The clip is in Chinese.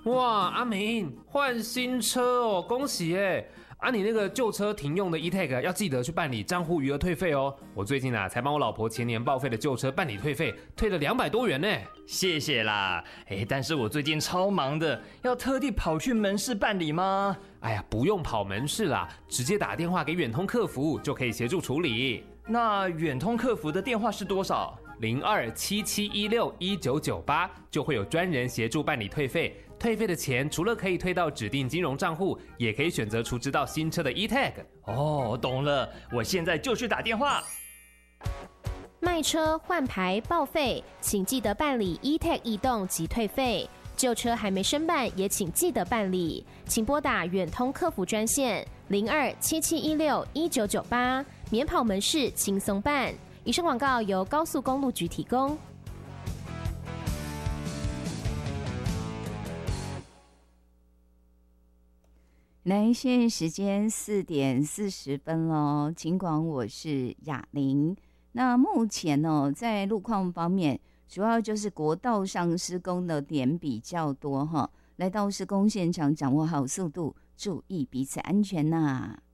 哇，阿明换新车哦，恭喜耶！啊，你那个旧车停用的 e-tag 要记得去办理账户余额退费哦。我最近才帮我老婆前年报废的旧车办理退费，退了200多元呢。 谢谢啦，但是我最近超忙的，要特地跑去门市办理吗？ 哎呀，不用跑门市啦，直接打电话给远通客服就可以协助处理。 那远通客服的电话是多少 ？0277161998就会有专人协助办理退费。退费的钱除了可以退到指定金融账户，也可以选择储值到新车的 e-tag。 哦，懂了，我现在就去打电话。 卖车换牌报废，请记得办理 e-tag 移动及退费。旧车还没申办，也请记得办理，请拨打远通客服专线0277161998，免跑门市，轻松办。以上广告由高速公路局提供。 来，现在时间4点40分咯，尽管我是雅玲。那目前在路况方面，主要就是国道上施工的点比较多哈。来到施工现场，掌握好速度，注意彼此安全呐。